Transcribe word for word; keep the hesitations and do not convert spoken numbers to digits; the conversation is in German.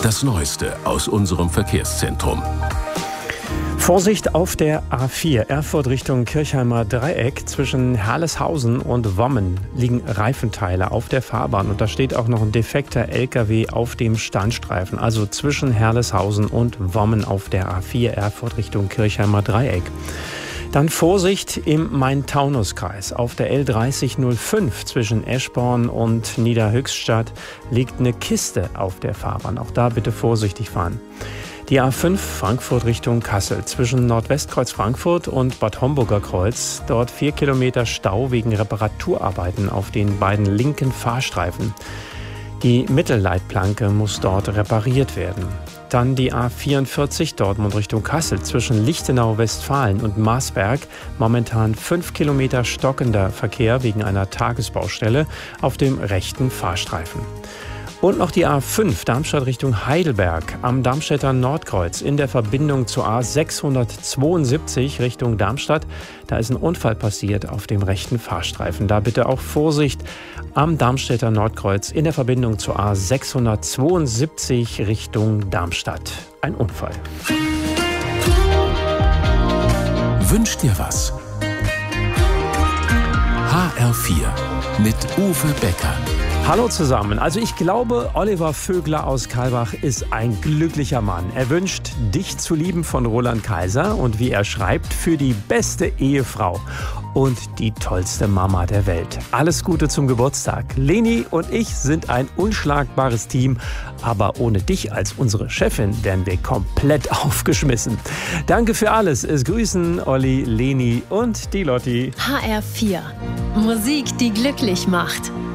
Das Neueste aus unserem Verkehrszentrum. Vorsicht auf der A vier, Erfurt Richtung Kirchheimer Dreieck. Zwischen Herleshausen und Wommen liegen Reifenteile auf der Fahrbahn. Und da steht auch noch ein defekter L K W auf dem Standstreifen. Also zwischen Herleshausen und Wommen auf der A vier, Erfurt Richtung Kirchheimer Dreieck. Dann Vorsicht im Main-Taunus-Kreis. Auf der L dreißig null fünf zwischen Eschborn und Niederhöchstadt liegt eine Kiste auf der Fahrbahn. Auch da bitte vorsichtig fahren. Die A fünf Frankfurt Richtung Kassel zwischen Nordwestkreuz Frankfurt und Bad Homburger Kreuz. Dort vier Kilometer Stau wegen Reparaturarbeiten auf den beiden linken Fahrstreifen. Die Mittelleitplanke muss dort repariert werden. Dann die A vierundvierzig Dortmund Richtung Kassel zwischen Lichtenau Westfalen und Marsberg. Momentan fünf Kilometer stockender Verkehr wegen einer Tagesbaustelle auf dem rechten Fahrstreifen. Und noch die A fünf Darmstadt Richtung Heidelberg am Darmstädter Nordkreuz in der Verbindung zur A sechshundertzweiundsiebzig Richtung Darmstadt. Da ist ein Unfall passiert auf dem rechten Fahrstreifen. Da bitte auch Vorsicht am Darmstädter Nordkreuz in der Verbindung zur A sechshundertzweiundsiebzig Richtung Darmstadt. Ein Unfall. Wünsch dir was? H R vier mit Uwe Becker. Hallo zusammen. Also ich glaube, Oliver Vögler aus Kalbach ist ein glücklicher Mann. Er wünscht Dich zu lieben von Roland Kaiser und wie er schreibt, für die beste Ehefrau und die tollste Mama der Welt. Alles Gute zum Geburtstag. Leni und ich sind ein unschlagbares Team, aber ohne dich als unsere Chefin wären wir komplett aufgeschmissen. Danke für alles. Es grüßen Olli, Leni und die Lotti. H R vier. Musik, die glücklich macht.